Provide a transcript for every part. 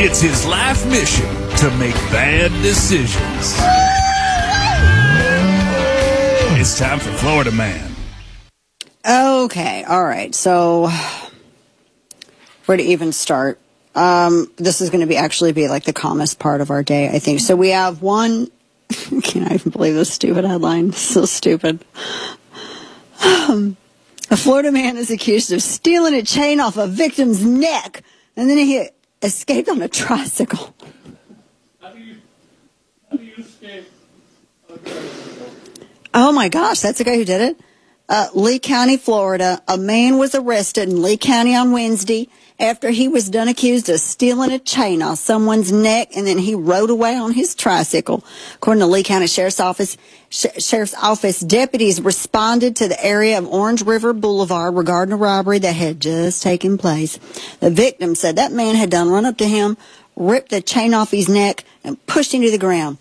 It's his life mission to make bad decisions. It's time for Florida Man. Okay, all right. So, where to even start? This is going to be like the calmest part of our day, I think. So we have one. I can't even believe this stupid headline. So stupid. A Florida man is accused of stealing a chain off a victim's neck, and then he escaped on a tricycle. How do you escape a tricycle? Oh my gosh, that's the guy who did it? Lee County, Florida. A man was arrested in Lee County on Wednesday after he was done accused of stealing a chain off someone's neck, and then he rode away on his tricycle. According to Lee County Sheriff's Office, deputies responded to the area of Orange River Boulevard regarding a robbery that had just taken place. The victim said that man had done run up to him, ripped the chain off his neck, and pushed him to the ground.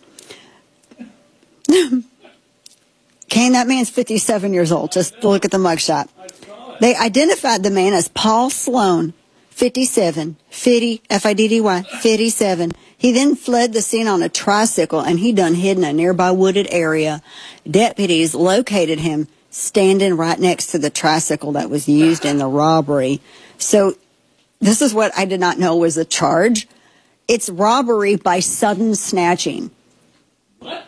Kane, that man's 57 years old. Just look at the mugshot. They identified the man as Paul Sloan, 57, F-I-D-D-Y, 57. He then fled the scene on a tricycle, and he done hid in a nearby wooded area. Deputies located him standing right next to the tricycle that was used in the robbery. So this is what I did not know was a charge. It's robbery by sudden snatching. What?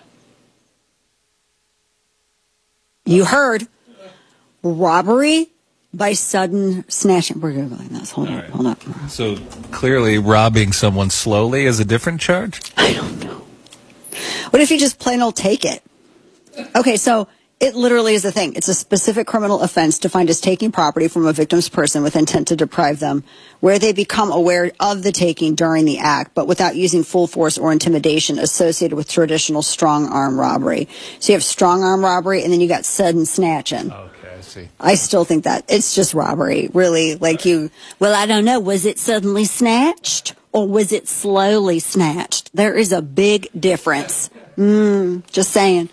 You heard. Robbery by sudden snatching. We're Googling this. Hold up. So clearly robbing someone slowly is a different charge? I don't know. What if you just plain old take it? Okay, so it literally is a thing. It's a specific criminal offense defined as taking property from a victim's person with intent to deprive them, where they become aware of the taking during the act, but without using full force or intimidation associated with traditional strong arm robbery. So you have strong arm robbery, and then you got sudden snatching. Okay, I see. I still think that it's just robbery, really. Well, I don't know. Was it suddenly snatched or was it slowly snatched? There is a big difference. Just saying.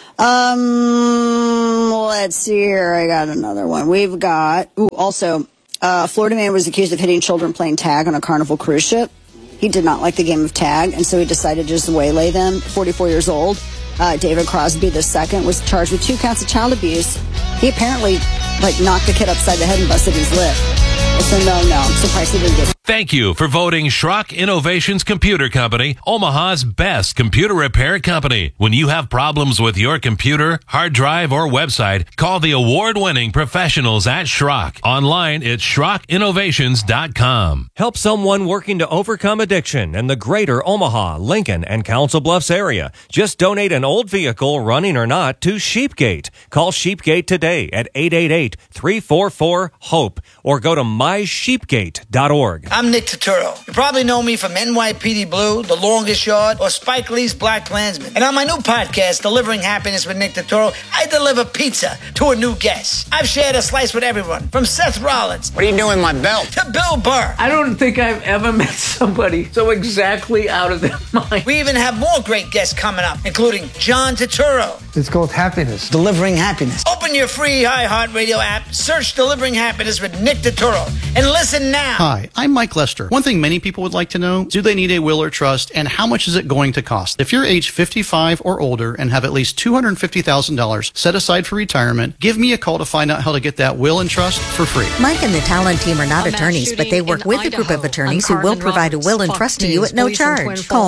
Let's see here. I got another one. We've got, also, a Florida man was accused of hitting children playing tag on a Carnival cruise ship. He did not like the game of tag, and so he decided to just waylay them. 44 years old. David Crosby II was charged with 2 counts of child abuse. He apparently, knocked the kid upside the head and busted his lip. So no, I'm surprised he didn't get it. Thank you for voting Schrock Innovations Computer Company, Omaha's best computer repair company. When you have problems with your computer, hard drive, or website, call the award-winning professionals at Schrock. Online at SchrockInnovations.com. Help someone working to overcome addiction in the greater Omaha, Lincoln, and Council Bluffs area. Just donate an old vehicle, running or not, to Sheepgate. Call Sheepgate today at 888-344-HOPE or go to mysheepgate.org. I'm Nick Turturro. You probably know me from NYPD Blue, The Longest Yard, or Spike Lee's Black Klansman. And on my new podcast, Delivering Happiness with Nick Turturro, I deliver pizza to a new guest. I've shared a slice with everyone, from Seth Rollins. What are you doing with my belt? To Bill Burr. I don't think I've ever met somebody so exactly out of their mind. We even have more great guests coming up, including John Turturro. It's called Happiness. Delivering Happiness. Open your free iHeartRadio app, search Delivering Happiness with Nick Turturro, and listen now. Hi, I'm Mike Lester. One thing many people would like to know, do they need a will or trust, and how much is it going to cost? If you're age 55 or older and have at least $250,000 set aside for retirement, give me a call to find out how to get that will and trust for free. Mike and the Talon team are not attorneys, but they work with a group of attorneys who will provide a will and trust to you at no charge. Call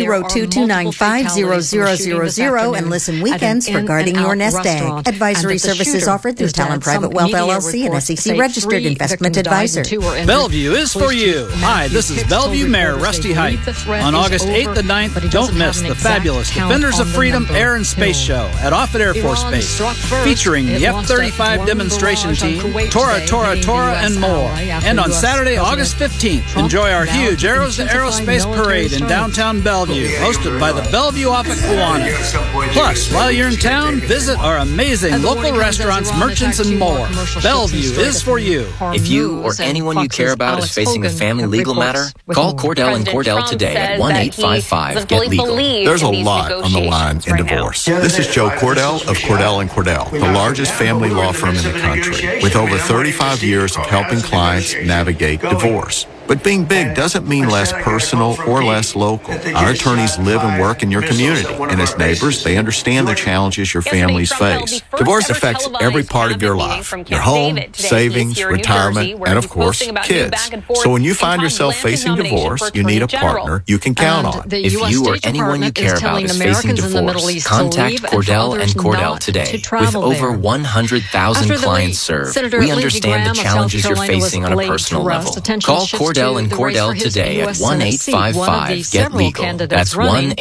402-295-0000 and listen weekends for Guarding Your Nest Egg. Advisory services offered through Talon Private Wealth LLC, an SEC-registered investment advisor. Bellevue is for you. Hi, this is Bellevue Mayor Rusty Height. On August 8th and 9th, don't miss the fabulous Defenders of Freedom Air and Space Show at Offutt Air Force Base, featuring the F-35 demonstration team, Tora, and more. And on Saturday, August 15th, enjoy our huge Arrows to Aerospace Parade in downtown Bellevue, hosted by the Bellevue Offutt Kiwanis. Plus, while you're in town, visit our amazing local restaurants, merchants, and more. Bellevue is for you. If you or anyone you care about is facing a family legal matter, call Cordell and Cordell today at 1-855-GET-LEGAL. There's a lot on the line in divorce. This is Joe Cordell of Cordell and Cordell, the largest family law firm in the country, with over 35 years of helping clients navigate divorce. But being big doesn't mean less personal or less local. Our attorneys live and work in your community, and as neighbors, they understand the challenges your families face. Divorce affects every part of your life, your home, savings, retirement, and of course, kids. So when you find yourself facing divorce, you need a partner you can count on. If you or anyone you care about is facing divorce, contact Cordell and Cordell today. With over 100,000 clients served, we understand the challenges you're facing on a personal level. Call Cordell and Cordell today at 1-855-GET-LEGAL. That's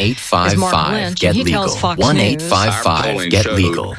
1-855-GET-LEGAL. 1-855-GET-LEGAL.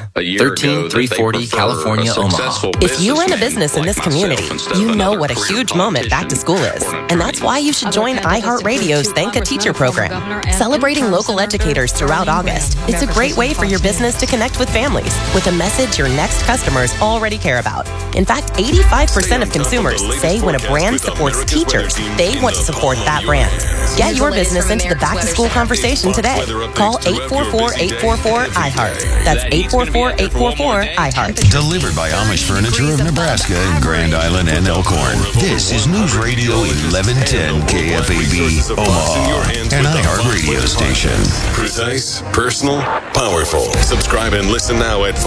13340 California, Omaha. If you run a business in this community, you know what a huge moment back to school is. And that's why you should join iHeartRadio's Thank a Teacher program. Celebrating local educators throughout August, it's a great way for your business to connect with families with a message your next customers already care about. In fact, 85% of consumers say when a brand supports teachers, they want to support that brand. Get your business into the back-to-school conversation today. Call 844-844-IHEART. That's 844-844-IHEART. Delivered by Amish Furniture of Nebraska in Grand Island and Elkhorn. This is News Radio 1110 KFAB, Omaha, an iHeart radio station. Precise, personal, powerful. Subscribe and listen now at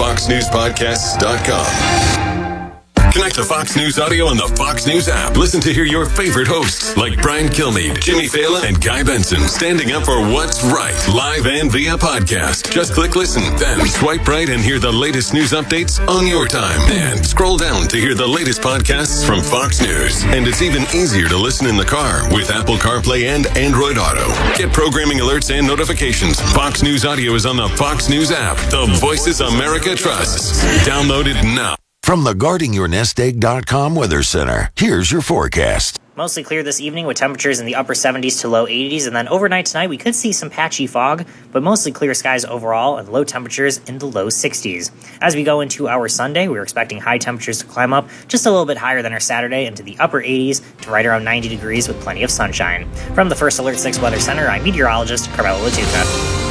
foxnewspodcasts.com. Connect to Fox News Audio on the Fox News app. Listen to hear your favorite hosts like Brian Kilmeade, Jimmy Fallon, and Guy Benson standing up for what's right, live and via podcast. Just click listen, then swipe right and hear the latest news updates on your time. And scroll down to hear the latest podcasts from Fox News. And it's even easier to listen in the car with Apple CarPlay and Android Auto. Get programming alerts and notifications. Fox News Audio is on the Fox News app. The Voices America trusts. Download it now. From the GuardingYourNestEgg.com Weather Center, here's your forecast. Mostly clear this evening with temperatures in the upper 70s to low 80s, and then overnight tonight we could see some patchy fog, but mostly clear skies overall and low temperatures in the low 60s. As we go into our Sunday, we're expecting high temperatures to climb up just a little bit higher than our Saturday into the upper 80s to right around 90 degrees with plenty of sunshine. From the First Alert 6 Weather Center, I'm meteorologist Carmelo Latuca.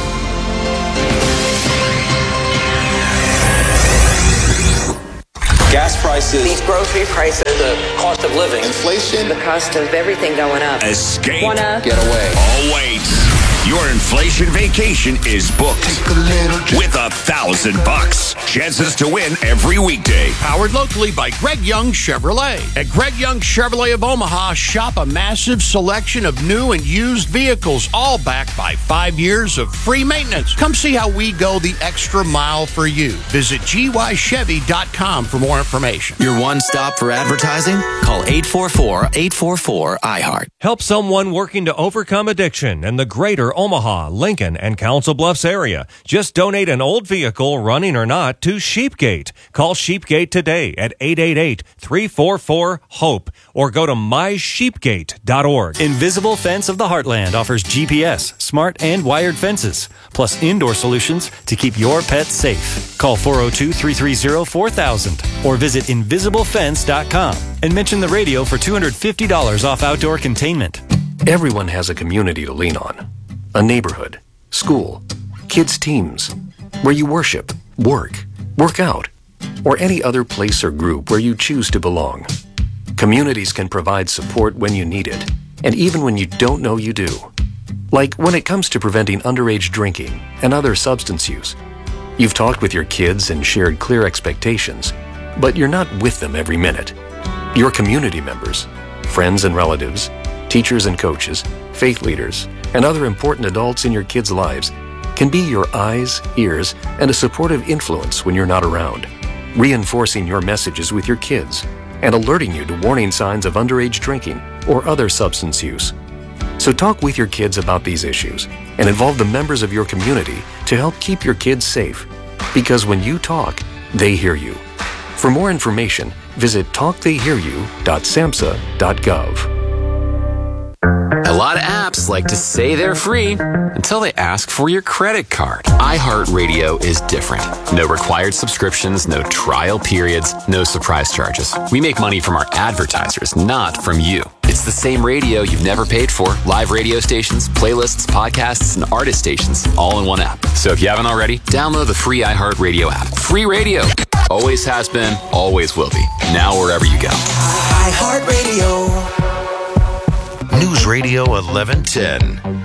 Gas prices, these grocery prices, the cost of living, inflation, the cost of everything going up. Escape. Get away. Oh, wait. Your inflation vacation is booked with $1,000. Chances to win every weekday. Powered locally by Greg Young Chevrolet. At Greg Young Chevrolet of Omaha, shop a massive selection of new and used vehicles, all backed by 5 years of free maintenance. Come see how we go the extra mile for you. Visit gychevy.com for more information. Your one stop for advertising? Call 844-844-iHeart. Help someone working to overcome addiction in the greater Omaha, Lincoln, and Council Bluffs area. Just donate an old vehicle, running or not, to Sheepgate. Call Sheepgate today at 888-344-HOPE or go to mysheepgate.org. Invisible Fence of the Heartland offers GPS, smart and wired fences, plus indoor solutions to keep your pets safe. Call 402-330-4000 or visit invisiblefence.com and mention the radio for $250 off outdoor containment. Everyone has a community to lean on. A neighborhood, school, kids' teams, where you worship, work out, or any other place or group where you choose to belong. Communities can provide support when you need it, and even when you don't know you do. Like when it comes to preventing underage drinking and other substance use. You've talked with your kids and shared clear expectations, but you're not with them every minute. Your community members, friends and relatives, teachers and coaches, faith leaders, and other important adults in your kids' lives can be your eyes, ears, and a supportive influence when you're not around, reinforcing your messages with your kids and alerting you to warning signs of underage drinking or other substance use. So talk with your kids about these issues and involve the members of your community to help keep your kids safe. Because when you talk, they hear you. For more information, visit talktheyhearyou.samhsa.gov. A lot of apps like to say they're free until they ask for your credit card. iHeartRadio is different. No required subscriptions, no trial periods, no surprise charges. We make money from our advertisers, not from you. It's the same radio you've never paid for. Live radio stations, playlists, podcasts, and artist stations, all in one app. So if you haven't already, download the free iHeartRadio app. Free radio. Always has been, always will be. Now wherever you go. iHeartRadio. News Radio 1110.